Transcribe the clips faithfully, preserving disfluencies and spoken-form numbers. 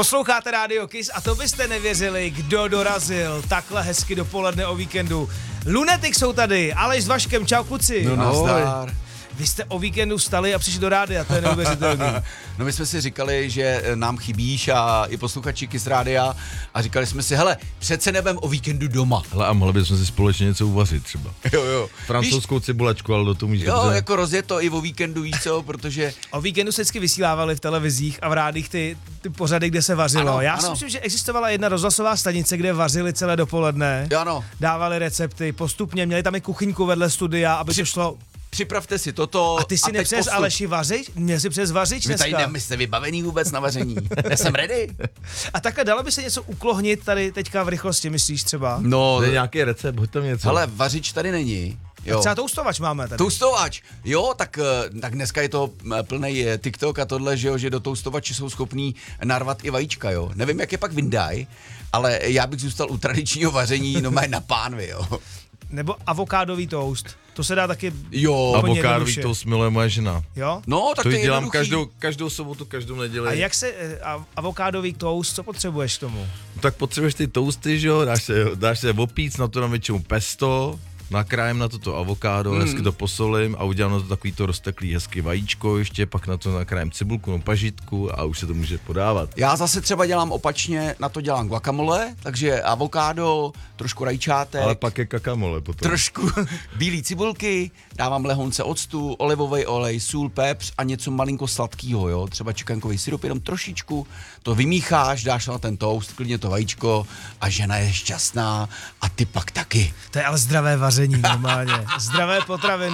Posloucháte Radio Kiss a to byste nevěřili, kdo dorazil takhle hezky dopoledne o víkendu. Lunatic jsou tady, Aleš s Vaškem, čau kluci. No nazdar. Vy jste o víkendu vstali a přišli do rádia, to je neuvěřitelné. No my jsme si říkali, že nám chybíš a i posluchači Kiss Rádia a říkali jsme si, hele, přece nebem o víkendu doma. Hele, a mohli bychom si společně něco uvařit třeba. Jo, jo. Francouzskou víš, cibulečku, ale do toho můžeš Jo, dobře. jako rozjet to i o víkendu, víš co, protože... O víkendu se vždycky vysílávali v televizích a v rádích ty, ty pořady, kde se vařilo. Ano, Já ano. si myslím, že existovala jedna rozhlasová stanice, kde vařili celé dopoledne. Jo, ano. Dávali recepty postupně, měli tam i kuchyňku vedle studia, aby to šlo... Připravte si toto. A ty si nepřes Aleši vařič? Měl si přes vařič Vy dneska. tady ne, jste vybavený vůbec na vaření. Já jsem ready. A takhle dalo by se něco uklohnit tady teďka v rychlosti, myslíš třeba? No, To je nějaký recept, hoď tam něco. hele, vařič tady není. Jo. Třeba toustovač máme tady. Toustovač, jo, tak, tak dneska je to plný TikTok a tohle, že jo, že do toustovače jsou schopní narvat i vajíčka, jo. Nevím, jak je pak vyndaj, ale já bych zůstal u tradičního vaření, no má na pánvi, jo. Nebo avokádový toast. To se dá taky... Jo, Úplně Avokádový jednoduše. toast miluje moje žena. Jo? no, tak To to, ji je dělám jednoduchý. každou, každou sobotu, každou neděli. A jak se... eh, a- Avokádový toast, co potřebuješ k tomu? No, tak potřebuješ ty toasty, že jo, dáš se, dáš se opíc, na to na většinu pesto, nakrájem na to to avokádo, mm. hezky to posolím a udělám na to takový to rozteklý hezky vajíčko, ještě pak na to nakrájem cibulku, no pažitku a už se to může podávat. Já zase třeba dělám opačně, na to dělám guacamole, takže avokádo, trošku rajčátek, Ale pak je kakamole potom. trošku bílý cibulky, dávám lehonce octu, olivový olej, sůl, pepř a něco malinko sladkýho, jo, třeba čekankový syrup, jenom trošičku, to vymícháš, dáš na ten toast, klidně to vajíčko a žena je šťastná a ty pak taky. To je ale zdravé vaření normálně. Zdravé potraviny.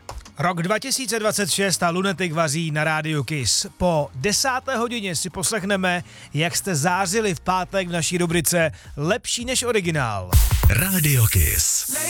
Rok dva tisíce dvacet šest a Lunatic vaří na rádiu Kiss. Po desáté hodině si poslechneme, jak jste zářili v pátek v naší rubrice Lepší než originál. Radio Kiss.